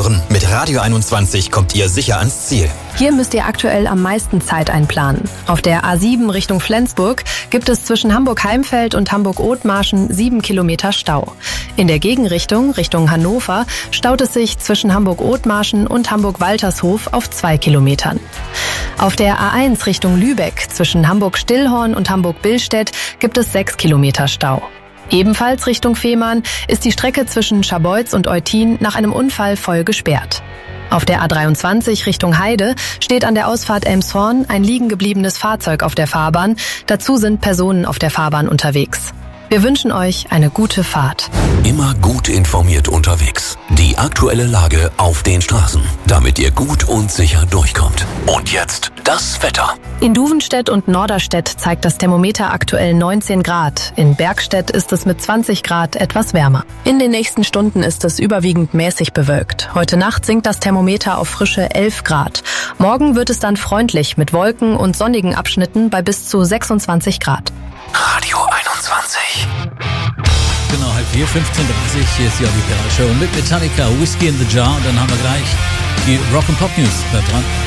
hören. Mit Radio 21 kommt ihr sicher ans Ziel. Hier müsst ihr aktuell am meisten Zeit einplanen. Auf der A7 Richtung Flensburg gibt es zwischen Hamburg-Heimfeld und Hamburg-Othmarschen 7 Kilometer Stau. In der Gegenrichtung, Richtung Hannover, staut es sich zwischen Hamburg-Othmarschen und Hamburg-Waltershof auf 2 Kilometern. Auf der A1 Richtung Lübeck zwischen Hamburg-Stillhorn und Hamburg-Billstedt gibt es 6 Kilometer Stau. Ebenfalls Richtung Fehmarn ist die Strecke zwischen Scharbeutz und Eutin nach einem Unfall voll gesperrt. Auf der A23 Richtung Heide steht an der Ausfahrt Elmshorn ein liegen gebliebenes Fahrzeug auf der Fahrbahn. Dazu sind Personen auf der Fahrbahn unterwegs. Wir wünschen euch eine gute Fahrt. Immer gut informiert unterwegs. Die aktuelle Lage auf den Straßen, damit ihr gut und sicher durchkommt. Und jetzt das Wetter. In Duvenstedt und Norderstedt zeigt das Thermometer aktuell 19 Grad. In Bergstedt ist es mit 20 Grad etwas wärmer. In den nächsten Stunden ist es überwiegend mäßig bewölkt. Heute Nacht sinkt das Thermometer auf frische 11 Grad. Morgen wird es dann freundlich mit Wolken und sonnigen Abschnitten bei bis zu 26 Grad. Radio 21. Genau, 4:15:30 hier ist die Show mit Metallica, Whiskey in the Jar. Und dann haben wir gleich die Rock and Pop News. Bleibt dran.